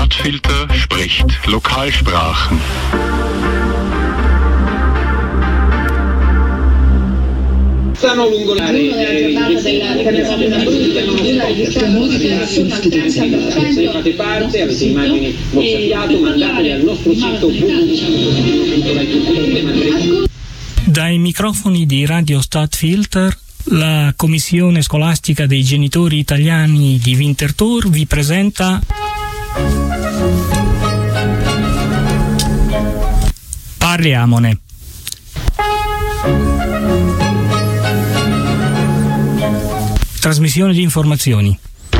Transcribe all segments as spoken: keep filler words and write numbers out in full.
Stadtfilter spricht Lokalsprachen. Stanno lungo l'area se fate parte, avete immagini mozzafiato, mandatele al nostro sito w w w punto rai punto it. Dai microfoni di Radio Stadtfilter, la Commissione Scolastica dei Genitori Italiani di Winterthur vi presenta Parliamone. Trasmissione di informazioni.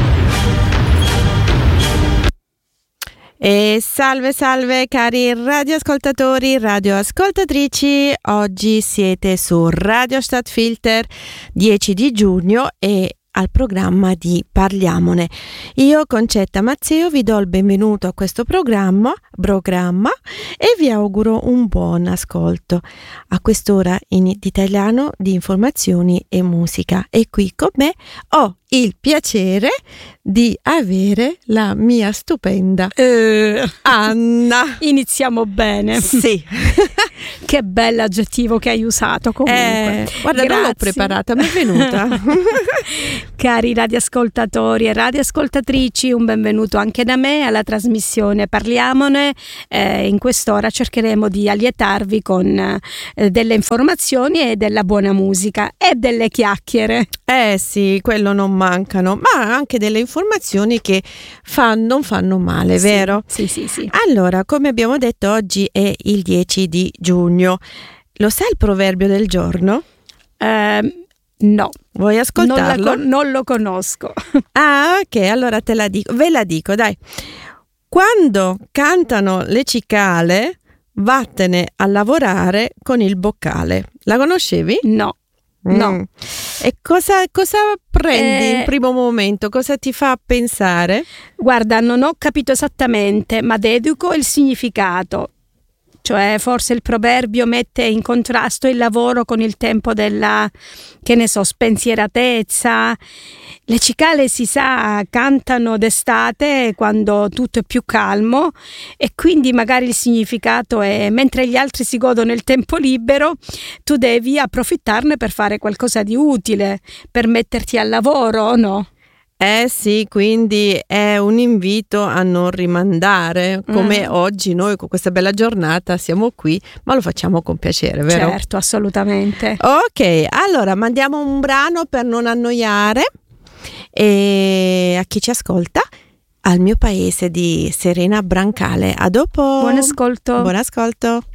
E salve salve cari radioascoltatori, radioascoltatrici, oggi siete su Radio Stadtfilter dieci di giugno e al programma di Parliamone. Io, Concetta Mazzeo, vi do il benvenuto a questo programma, programma e vi auguro un buon ascolto. A quest'ora in italiano di informazioni e musica. E qui con me ho il piacere di avere la mia stupenda eh, Anna. Iniziamo bene. Sì. Che bell'aggettivo che hai usato comunque. Eh, guarda, Grazie. Non l'ho preparata, mi è venuta. Cari radioascoltatori e radioascoltatrici, un benvenuto anche da me alla trasmissione Parliamone. Eh, in quest'ora cercheremo di allietarvi con eh, delle informazioni e della buona musica e delle chiacchiere. Eh sì, quello non mancano, ma anche delle informazioni che fan, non fanno male, Sì, vero? Sì, sì, sì. Allora, come abbiamo detto, oggi è il dieci di giugno. Lo sai il proverbio del giorno? Eh, no. Vuoi ascoltarlo? Non, la con- non lo conosco. Ah, ok, allora te la dico, ve la dico, dai. Quando cantano le cicale, vattene a lavorare con il boccale. La conoscevi? No. No. Mm. E cosa, cosa prendi Eh, in primo momento? Cosa ti fa pensare? Guarda, non ho capito esattamente, ma deduco il significato. Cioè, forse il proverbio mette in contrasto il lavoro con il tempo della, che ne so, spensieratezza. Le cicale, si sa, cantano d'estate quando tutto è più calmo e quindi magari il significato è: mentre gli altri si godono il tempo libero, tu devi approfittarne per fare qualcosa di utile, per metterti al lavoro, o no? Eh sì, quindi è un invito a non rimandare, come Mm. oggi noi con questa bella giornata siamo qui, ma lo facciamo con piacere, vero? Certo, assolutamente. Ok, allora mandiamo un brano per non annoiare e a chi ci ascolta, Al mio paese di Serena Brancale. A dopo. Buon ascolto. Buon ascolto.